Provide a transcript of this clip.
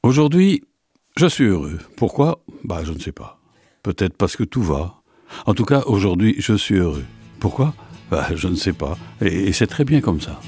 Aujourd'hui, je suis heureux. Pourquoi ? Je ne sais pas. Peut-être parce que tout va. En tout cas, aujourd'hui, je suis heureux. Pourquoi ? Je ne sais pas. Et c'est très bien comme ça.